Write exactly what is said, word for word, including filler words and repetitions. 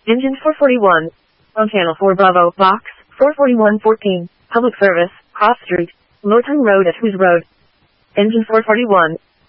Engine four forty-one. On channel four Bravo, box, four forty-one fourteen. Public service, cross street, Lorton Road at Who's Road. Engine four forty-one.